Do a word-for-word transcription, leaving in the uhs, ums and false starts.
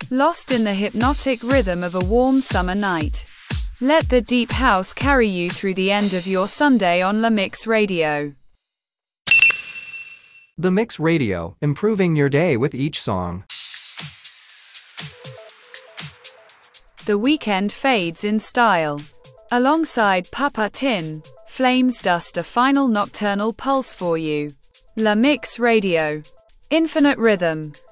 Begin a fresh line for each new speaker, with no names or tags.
lost in the hypnotic rhythm of a warm summer night. Let the deep house carry you through the end of your Sunday on La Mix Radio.
The Mix Radio, improving your day with each song.
The Weeknd fades in style. Alongside Papa Tin, Flames dust a final nocturnal pulse for you. La Mix Radio. Infinite rhythm.